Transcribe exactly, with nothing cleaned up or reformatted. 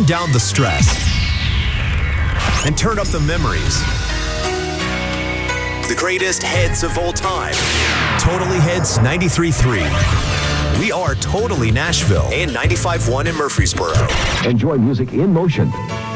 down the stress and turn up the memories. The greatest heads of all time. Totally Hits ninety-three point three. We are Totally Nashville and ninety-five point one in Murfreesboro. Enjoy music in motion.